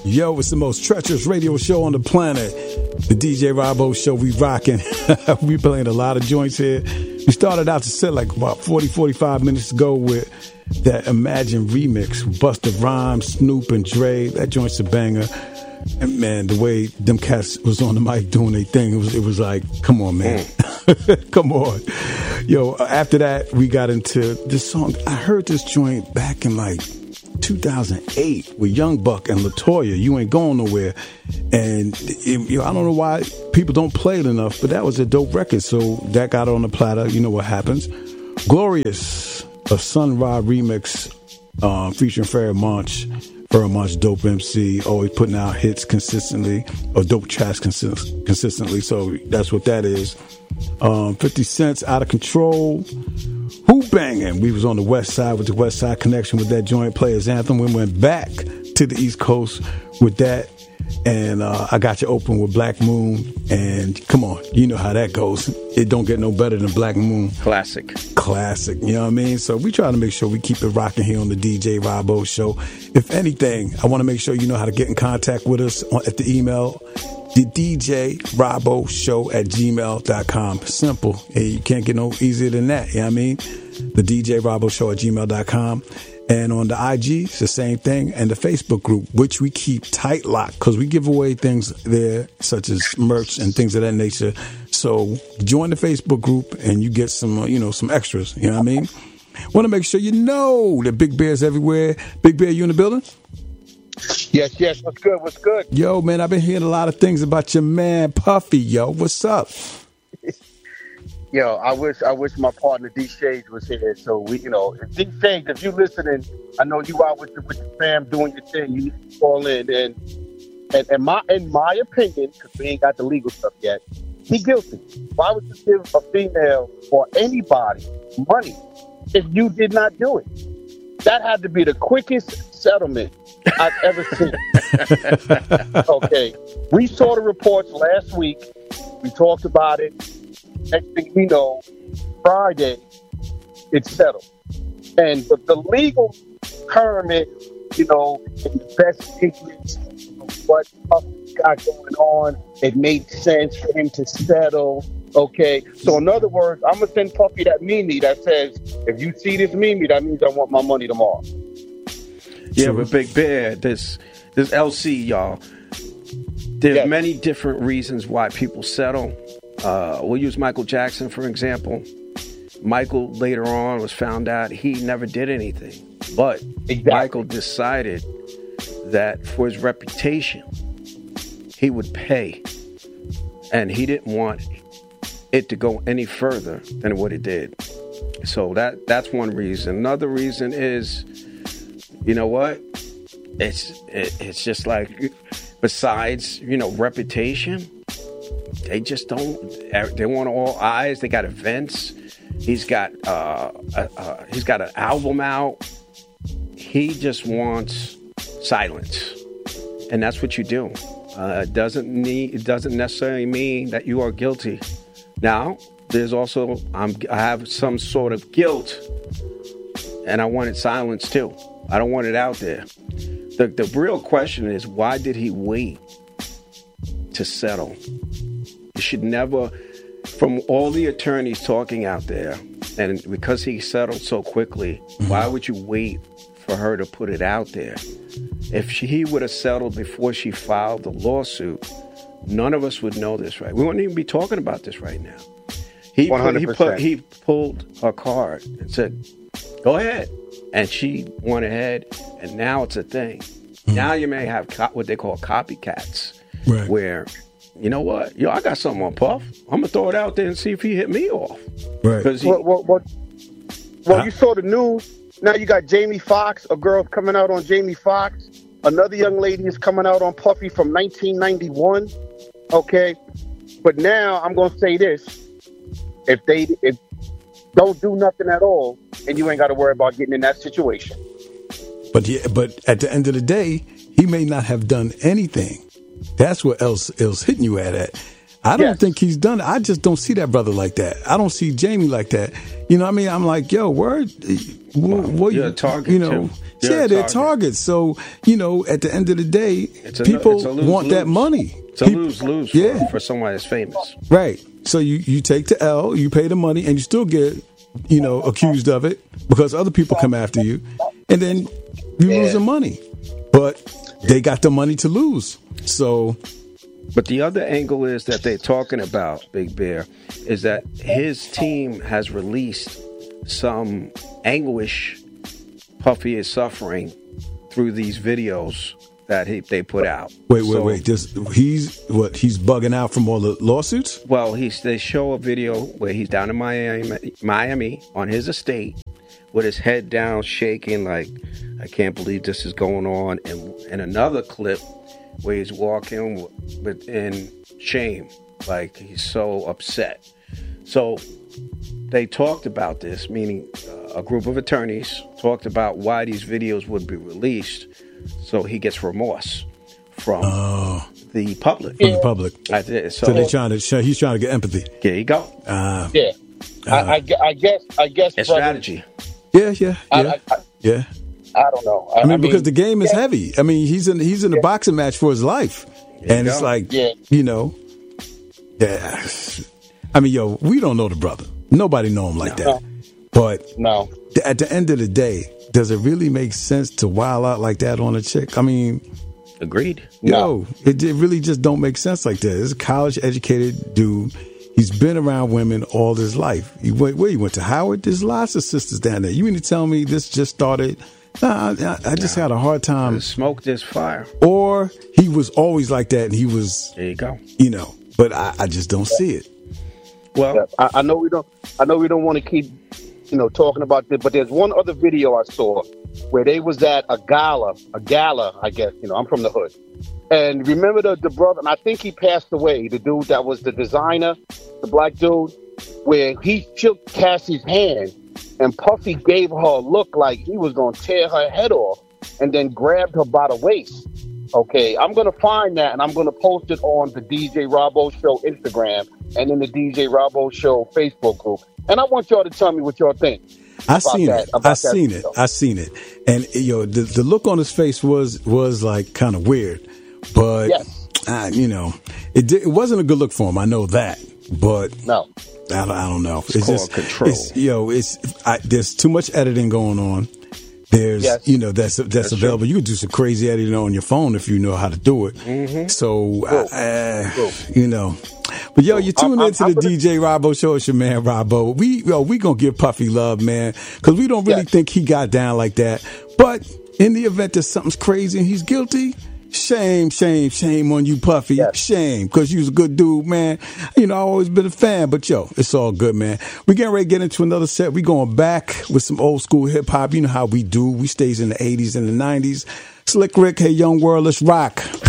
Yo, it's the most treacherous radio show on the planet. The DJ Robbo Show, we rocking. We playing a lot of joints here. We started out the set like about 45 minutes ago with that Imagine remix. Busta Rhymes, Snoop, and Dre. That joint's a banger. And man, the way them cats was on the mic doing their thing, it was like, come on, man. Come on. Yo, after that, we got into this song. I heard this joint back in like 2008 with Young Buck and LaToya. You Ain't Going Nowhere. And I don't know why people don't play it enough, but that was a dope record. So that got on the platter. You know what happens. Glorious, a Sun Ra remix featuring Pharoah Monch. Pharoah Monch, dope MC, always putting out hits consistently, or dope tracks consistently. So that's what that is. 50 Cent's Out of Control. Who Banging? We was on the West Side with the West Side Connection with that joint Players Anthem. We went back to the East Coast with that. And I Got You Open with Black Moon. And come on, you know how that goes. It don't get no better than Black Moon. Classic. You know what I mean? So we try to make sure we keep it rocking here on the DJ Robbo Show. If anything, I want to make sure you know how to get in contact with us at the email, the DJ Robbo Show at gmail.com. Simple. Hey, you can't get no easier than that. You know what I mean? The DJ Robbo Show at gmail.com. And on the IG, it's the same thing. And the Facebook group, which we keep tight locked because we give away things there, such as merch and things of that nature. So join the Facebook group and you get some, some extras. You know what I mean? Want to make sure you know that Big Bear's everywhere. Big Bear, you in the building? Yes. What's good? Yo, man, I've been hearing a lot of things about your man, Puffy, yo. What's up? Yo, I wish my partner D Shades was here. So we, if D Shades, if you listening, I know you out with your fam doing your thing. You need to call in and in my opinion, because we ain't got the legal stuff yet, he guilty. Why would you give a female or anybody money if you did not do it? That had to be the quickest settlement I've ever seen. Okay, we saw the reports last week. We talked about it. Next thing we know, Friday, it's settled. And the legal permit, in the best interest of what Puffy got going on, it made sense for him to settle. Okay, so in other words, I'm going to send Puffy that meme that says, if you see this meme, that means I want my money tomorrow. Yeah, but Big Bear, this LC, y'all, there's many different reasons why people settle. We'll use Michael Jackson, for example. Michael later on was found out he never did anything. But Michael decided that for his reputation, he would pay. And he didn't want it to go any further than what it did. So that's one reason. Another reason is, you know what? It's just like, besides, reputation, they just don't. They want all eyes. They got events. He's got an album out. He just wants silence, and that's what you do. It doesn't necessarily mean that you are guilty. Now, there's also I have some sort of guilt, and I wanted silence too. I don't want it out there. The real question is, why did he wait to settle? You should never, from all the attorneys talking out there, and because he settled so quickly, why would you wait for her to put it out there? If he would have settled before she filed the lawsuit, none of us would know this, right? We wouldn't even be talking about this right now. He pulled her card and said, go ahead. And she went ahead, and now it's a thing. Now you may have what they call copycats, right, where, you know what? I got something on Puff. I'm going to throw it out there and see if he hit me off. Right. You saw the news. Now you got Jamie Foxx, a girl coming out on Jamie Foxx. Another young lady is coming out on Puffy from 1991. Okay. But now I'm going to say this. If don't do nothing at all, and you ain't got to worry about getting in that situation. But at the end of the day, he may not have done anything. That's what else hitting you at. I don't think he's done it. I just don't see that brother like that. I don't see Jamie like that. You know what I mean? I'm like, yo, word. You're a target, you know. They're targets. So, you know, at the end of the day, people want that money. It's a lose-lose for somebody that's famous. Right. So you take the L, you pay the money, and you still get, you know, accused of it because other people come after you, and then you lose the money. But they got the money to lose. So... But the other angle is that they're talking about, Big Bear, is that his team has released some anguish Puffy is suffering through these videos that they put out. Wait. He's bugging out from all the lawsuits? Well, they show a video where he's down in Miami on his estate with his head down, shaking like, I can't believe this is going on. And another clip where he's walking in shame, like he's so upset. So they talked about this, meaning a group of attorneys talked about why these videos would be released, so he gets remorse from the public. From the public. So they're trying to show, he's trying to get empathy. There you go. I guess it's strategy. Yeah. I don't know. I mean, because the game is heavy. I mean, he's in a boxing match for his life, and it's like, you know, I mean, yo, we don't know the brother. Nobody know him like that. But at the end of the day, does it really make sense to wild out like that on a chick? I mean, agreed. Yo, it really just don't make sense like that. This is a college educated dude. He's been around women all his life. He went to Howard. There's lots of sisters down there. You mean to tell me this just started? I just had a hard time. The smoke, there's fire. Or he was always like that, and he was. There you go. You know, but I just don't see it. Well, I know we don't want to keep, you know, talking about this, but there's one other video I saw where they was at a gala, I guess. You know, I'm from the hood, and remember the brother, and I think he passed away. The dude that was the designer, the black dude, where he shook Cassie's hand. And Puffy gave her a look like he was going to tear her head off and then grabbed her by the waist. Okay, I'm going to find that and I'm going to post it on the DJ Rabo Show Instagram and in the DJ Rabo Show Facebook group. And I want y'all to tell me what y'all think. I seen it. And yo, the look on his face was like kind of weird. But, you know, it wasn't a good look for him. I know that. But no. I don't know. It's just control. There's too much editing going on. There's, you know, that's available. True. You can do some crazy editing on your phone if you know how to do it. Mm-hmm. So, you know. But yo, you're tuning into the DJ Rabo Show. It's your man Rabo. We gonna give Puffy love, man, because we don't really think he got down like that. But in the event that something's crazy and he's guilty. Shame on you, Puffy. Shame, because you was a good dude, man. You know, I've always been a fan, but yo, it's all good, man. We getting ready to get into another set. We going back with some old school hip hop. You know how we do. We stays in the 80s and the 90s. Slick Rick, hey, Young World, let's rock.